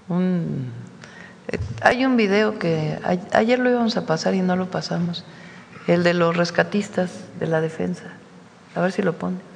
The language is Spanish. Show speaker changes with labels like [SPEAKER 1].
[SPEAKER 1] Hay un video que ayer lo íbamos a pasar y no lo pasamos, el de los rescatistas de la defensa. A ver si lo pone.